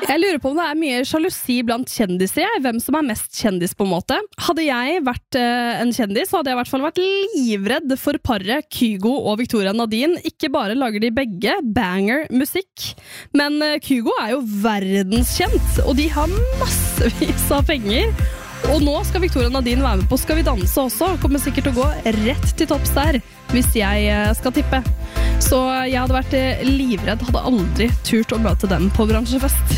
Jeg lurer på om det mye sjalusi blant kjendiser, hvem som mest kjendis på en måte. Hadde jeg vært en kjendis, så hadde jeg i hvert fall vært livredd for paret Kygo og Victoria Nadine. Ikke bare lager de begge banger musikk, men Kygo jo verdenskjent, og de har massevis av penger. Og nå skal Victoria Nadine være med på Skal vi danse også, kommer sikkert til å gå rett til topps der, hvis jeg skal tippe. Så jeg hadde vært livredd, hadde aldri turt å møte dem på bransjefest.